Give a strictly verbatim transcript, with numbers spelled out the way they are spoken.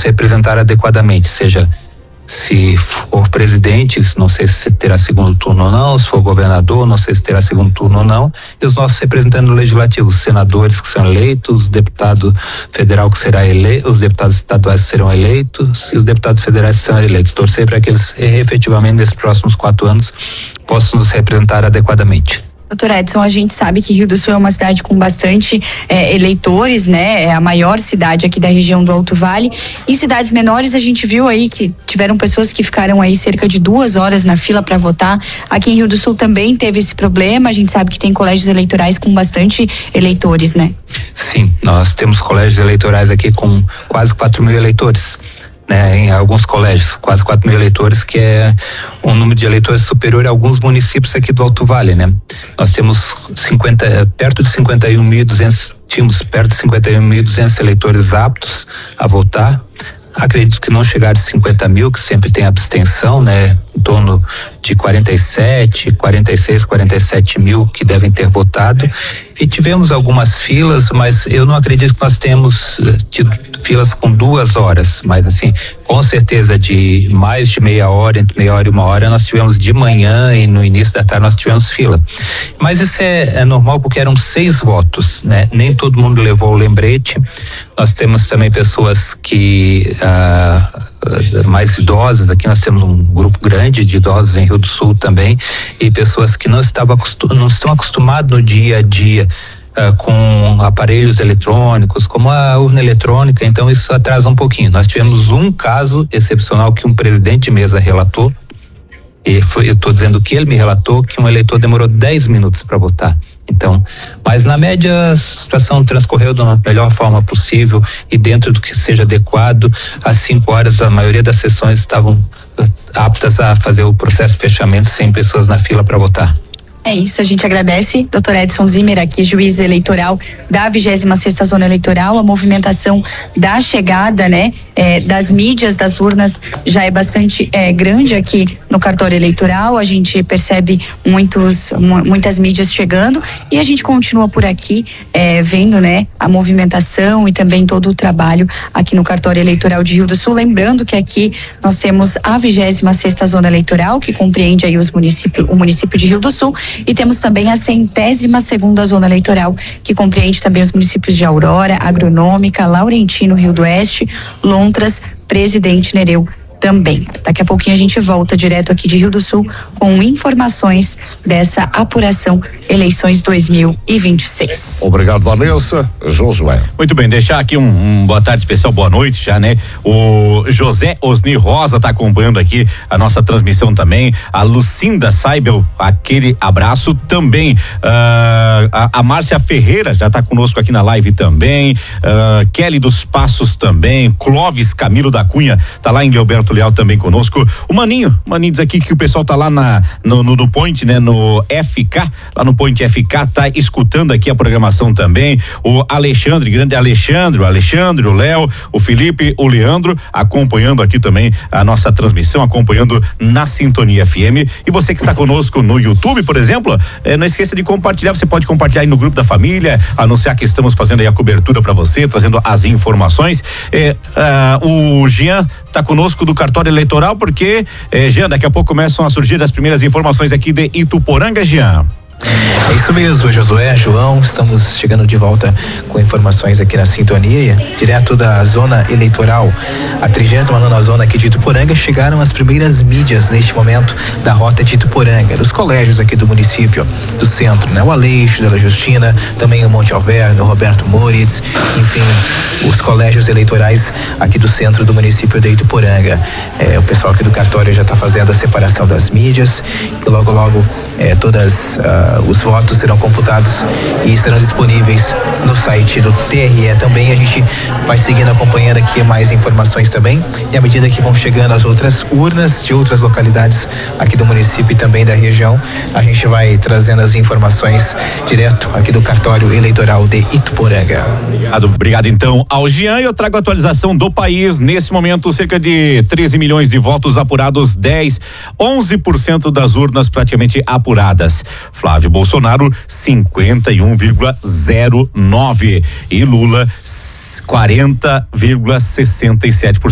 representar adequadamente, seja se for presidente, não sei se terá segundo turno ou não, se for governador, não sei se terá segundo turno ou não, e os nossos representantes no legislativo, os senadores que são eleitos, o deputado federal que será eleito, os deputados estaduais que serão eleitos e os deputados federais que serão eleitos. Torcer para que eles efetivamente nesses próximos quatro anos possam nos representar adequadamente. Doutor Edson, a gente sabe que Rio do Sul é uma cidade com bastante é, eleitores, né? É a maior cidade aqui da região do Alto Vale. Em cidades menores a gente viu aí que tiveram pessoas que ficaram aí cerca de duas horas na fila para votar. Aqui em Rio do Sul também teve esse problema. A gente sabe que tem colégios eleitorais com bastante eleitores, né? Sim, nós temos colégios eleitorais aqui com quase quatro mil eleitores. Né, em alguns colégios, quase quatro mil eleitores, que é um número de eleitores superior a alguns municípios aqui do Alto Vale, né? Nós temos cinquenta, perto de cinquenta e um mil e duzentos, tínhamos perto de cinquenta e um mil e duzentos eleitores aptos a votar. Acredito que não chegaram a cinquenta mil, que sempre tem abstenção, né? Em torno de quarenta e sete, quarenta e seis, quarenta e sete mil que devem ter votado. E tivemos algumas filas, mas eu não acredito que nós tenhamos tido filas com duas horas, mas assim, com certeza de mais de meia hora, entre meia hora e uma hora, nós tivemos de manhã e no início da tarde nós tivemos fila. Mas isso é, é normal porque eram seis votos, né? Nem todo mundo levou o lembrete. Nós temos também pessoas que ah, mais idosas, aqui nós temos um grupo grande de idosos em Rio do Sul também, e pessoas que não estavam não estão acostumadas no dia a dia Uh, com aparelhos eletrônicos, como a urna eletrônica, então isso atrasa um pouquinho. Nós tivemos um caso excepcional que um presidente de mesa relatou, e foi, eu estou dizendo que ele me relatou que um eleitor demorou dez minutos para votar. Então, mas na média a situação transcorreu da melhor forma possível e dentro do que seja adequado. Às cinco horas a maioria das sessões estavam aptas a fazer o processo de fechamento sem pessoas na fila para votar. É isso, a gente agradece, doutor Edson Zimmer, aqui, juiz eleitoral da vigésima sexta Zona Eleitoral. A movimentação da chegada, né, é, das mídias, das urnas, já é bastante é, grande aqui no cartório eleitoral. A gente percebe muitos, muitas mídias chegando e a gente continua por aqui é, vendo, né, a movimentação e também todo o trabalho aqui no cartório eleitoral de Rio do Sul. Lembrando que aqui nós temos a vigésima sexta Zona Eleitoral, que compreende aí os municípios, o município de Rio do Sul. E temos também a centésima segunda Zona Eleitoral, que compreende também os municípios de Aurora, Agronômica, Laurentino, Rio do Oeste, Lontras, Presidente Nereu também. Daqui a pouquinho a gente volta direto aqui de Rio do Sul com informações dessa apuração eleições dois mil e vinte e seis. Obrigado, Vanessa. Josué. Muito bem, deixar aqui um, um boa tarde especial, boa noite já, né? O José Osni Rosa tá acompanhando aqui a nossa transmissão também. A Lucinda Saibel, aquele abraço também. Uh, a, a Márcia Ferreira já tá conosco aqui na live também. Uh, Kelly dos Passos também. Clóvis Camilo da Cunha tá lá em Leoberto Leal também conosco. O Maninho, o Maninho diz aqui que o pessoal tá lá na, no, no, no Point, né? No F K, lá no Point F K, tá escutando aqui a programação também. O Alexandre, grande Alexandre, o Alexandre, o Léo, o Felipe, o Leandro, acompanhando aqui também a nossa transmissão, acompanhando na Sintonia F M. E você que está conosco no YouTube, por exemplo, eh, não esqueça de compartilhar, você pode compartilhar aí no grupo da família, anunciar que estamos fazendo aí a cobertura para você, trazendo as informações. Eh, ah, o Jean tá conosco do cartório eleitoral, porque, eh, Jean, daqui a pouco começam a surgir as primeiras informações aqui de Ituporanga, Jean. É isso mesmo, Josué, João, estamos chegando de volta com informações aqui na Sintonia, direto da zona eleitoral, a trigésima nona zona aqui de Ituporanga. Chegaram as primeiras mídias neste momento da rota de Ituporanga, dos colégios aqui do município, do centro, né? O Aleixo, Dela Justina, também o Monte Alverno, o Roberto Moritz, enfim, os colégios eleitorais aqui do centro do município de Ituporanga. É, o pessoal aqui do cartório já está fazendo a separação das mídias e logo logo é, todas uh, os votos serão computados e estarão disponíveis no site do T R E também. A gente vai seguindo, acompanhando aqui mais informações também, e à medida que vão chegando as outras urnas de outras localidades aqui do município e também da região, a gente vai trazendo as informações direto aqui do cartório eleitoral de Ituporanga. Obrigado, obrigado então ao Jean. E eu trago a atualização do país. Nesse momento, cerca de treze milhões de votos apurados, dez, onze por cento das urnas praticamente apuradas. Flávio Bolsonaro, cinquenta e um vírgula zero nove e Lula, quarenta vírgula sessenta e sete por cento.